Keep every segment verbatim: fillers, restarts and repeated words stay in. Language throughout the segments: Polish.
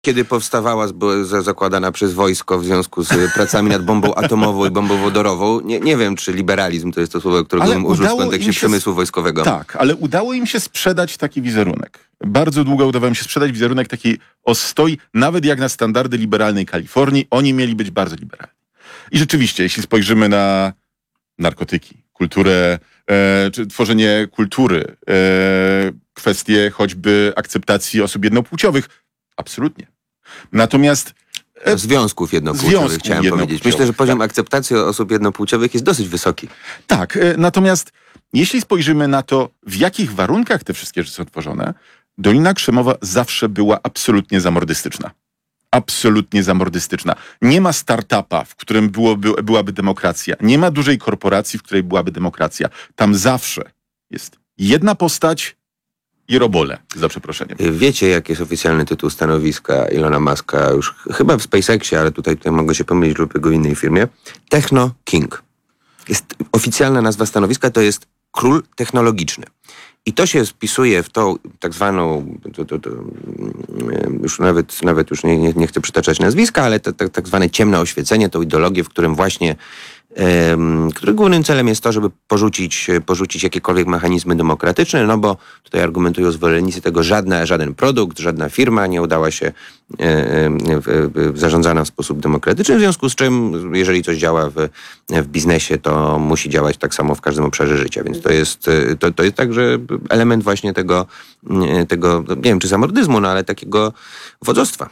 Kiedy powstawała, była zakładana przez wojsko w związku z pracami nad bombą atomową i bombą wodorową, nie, nie wiem, czy liberalizm to jest to słowo, którego bym użył w kontekście przemysłu wojskowego. Tak, ale udało im się sprzedać taki wizerunek. Bardzo długo udawało im się sprzedać wizerunek takiej ostoi, nawet jak na standardy liberalnej Kalifornii, oni mieli być bardzo liberalni. I rzeczywiście, jeśli spojrzymy na narkotyki, kulturę, e, czy tworzenie kultury, e, kwestie choćby akceptacji osób jednopłciowych, absolutnie. Natomiast... E, Związków jednopłciowych, związków chciałem powiedzieć. Myślę, że poziom tak. akceptacji osób jednopłciowych jest dosyć wysoki. Tak, e, natomiast jeśli spojrzymy na to, w jakich warunkach te wszystkie rzeczy są tworzone, Dolina Krzemowa zawsze była absolutnie zamordystyczna. Absolutnie zamordystyczna. Nie ma startupa, w którym byłoby, byłaby demokracja. Nie ma dużej korporacji, w której byłaby demokracja. Tam zawsze jest jedna postać i robole, za przeproszeniem. Wiecie, jaki jest oficjalny tytuł stanowiska Ilona Muska? Już chyba w SpaceXie, ale tutaj, tutaj mogę się pomylić lub jego innej firmie. Techno King. Jest oficjalna nazwa stanowiska, to jest król technologiczny. I to się spisuje w tą tak zwaną, to, to, to, już nawet, nawet już nie, nie, nie chcę przytaczać nazwiska, ale to, to, tak zwane ciemne oświecenie, tą ideologię, w którym właśnie, um, którego głównym celem jest to, żeby porzucić, porzucić jakiekolwiek mechanizmy demokratyczne, no bo tutaj argumentują zwolennicy tego, żadna, żaden produkt, żadna firma nie udała się e, e, zarządzana w sposób demokratyczny, w związku z czym, jeżeli coś działa w, w biznesie, to musi działać tak samo w każdym obszarze życia, więc to jest, to, to jest także element właśnie tego, tego, nie wiem czy zamordyzmu, no ale takiego wodzostwa.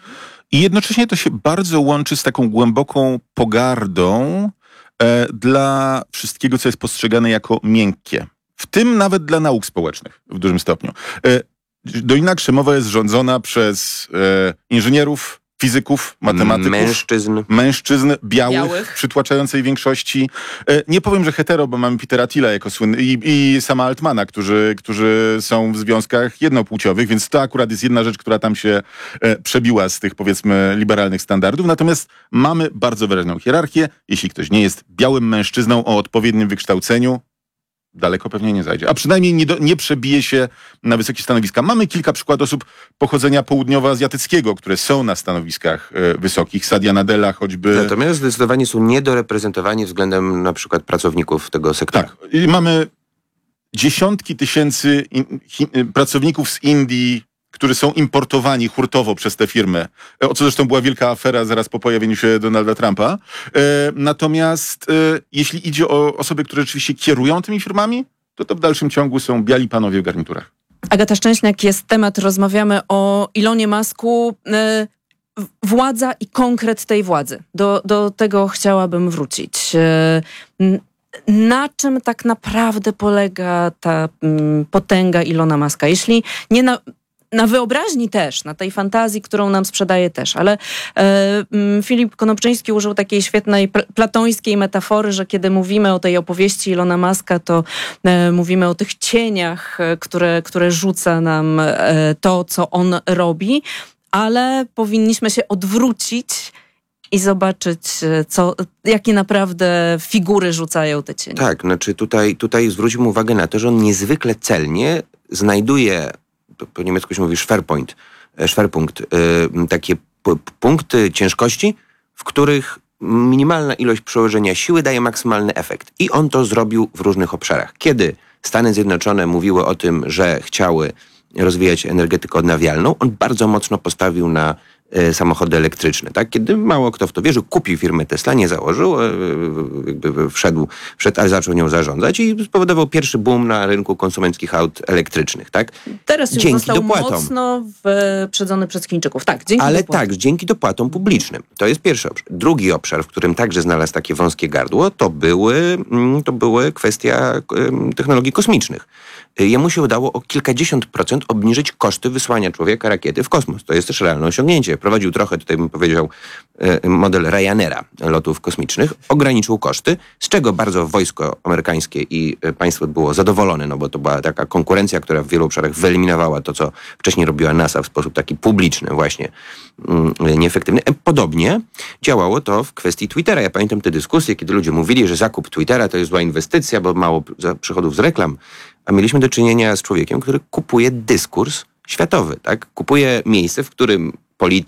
I jednocześnie to się bardzo łączy z taką głęboką pogardą e, dla wszystkiego, co jest postrzegane jako miękkie. W tym nawet dla nauk społecznych w dużym stopniu. E, Dolina Krzemowa jest rządzona przez e, inżynierów, fizyków, matematyków. Mężczyzn. Mężczyzn białych, białych. w przytłaczającej większości. E, nie powiem, że hetero, bo mamy Petera Thiela jako słynny i, i sama Altmana, którzy, którzy są w związkach jednopłciowych, więc to akurat jest jedna rzecz, która tam się e, przebiła z tych, powiedzmy, liberalnych standardów. Natomiast mamy bardzo wyraźną hierarchię. Jeśli ktoś nie jest białym mężczyzną o odpowiednim wykształceniu, daleko pewnie nie zajdzie. A przynajmniej nie, do, nie przebije się na wysokie stanowiska. Mamy kilka przykładów osób pochodzenia południowoazjatyckiego, które są na stanowiskach e, wysokich. Sadia Nadella choćby. Natomiast zdecydowanie są niedoreprezentowani względem na przykład pracowników tego sektora. Tak. I mamy dziesiątki tysięcy in, hi, pracowników z Indii, którzy są importowani hurtowo przez te firmy. O co zresztą była wielka afera zaraz po pojawieniu się Donalda Trumpa. E, natomiast e, jeśli idzie o osoby, które rzeczywiście kierują tymi firmami, to to w dalszym ciągu są biali panowie w garniturach. Agata Szczęśniak, jest temat, rozmawiamy o Ilonie Musku. E, władza i konkret tej władzy. Do, do tego chciałabym wrócić. E, Na czym tak naprawdę polega ta mm, potęga Ilona Muska? Jeśli nie na... Na wyobraźni też, na tej fantazji, którą nam sprzedaje też, ale e, Filip Konopczyński użył takiej świetnej pl- platońskiej metafory, że kiedy mówimy o tej opowieści Ilona Muska, to e, mówimy o tych cieniach, e, które, które rzuca nam e, to, co on robi, ale powinniśmy się odwrócić i zobaczyć, co, jakie naprawdę figury rzucają te cienie. Tak, znaczy tutaj, tutaj zwróćmy uwagę na to, że on niezwykle celnie znajduje, po niemiecku się mówi Schwerpunkt, Schwerpunkt, yy, takie p- punkty ciężkości, w których minimalna ilość przełożenia siły daje maksymalny efekt. I on to zrobił w różnych obszarach. Kiedy Stany Zjednoczone mówiły o tym, że chciały rozwijać energetykę odnawialną, on bardzo mocno postawił na y, samochody elektryczne. Tak? Kiedy mało kto w to wierzył, kupił firmę Tesla, nie założył, y, jakby wszedł, wszedł, ale zaczął nią zarządzać i spowodował pierwszy boom na rynku konsumenckich aut elektrycznych. Tak? Teraz już dzięki został dopłatom. mocno wyprzedzony przez Chińczyków. Tak, dzięki Ale dopłatom. tak, dzięki dopłatom publicznym. To jest pierwszy obszar. Drugi obszar, w którym także znalazł takie wąskie gardło, to były, to były kwestia technologii kosmicznych. Jemu się udało o kilkadziesiąt procent obniżyć koszty wysłania człowieka rakiety w kosmos. To jest też realne osiągnięcie. Prowadził trochę, tutaj bym powiedział, model Ryanaira lotów kosmicznych. Ograniczył koszty, z czego bardzo wojsko amerykańskie i państwo było zadowolone, no bo to była taka konkurencja, która w wielu obszarach wyeliminowała to, co wcześniej robiła NASA w sposób taki publiczny, właśnie nieefektywny. Podobnie działało to w kwestii Twittera. Ja pamiętam te dyskusje, kiedy ludzie mówili, że zakup Twittera to jest zła inwestycja, bo mało przychodów z reklam. A mieliśmy do czynienia z człowiekiem, który kupuje dyskurs światowy, tak? Kupuje miejsce, w którym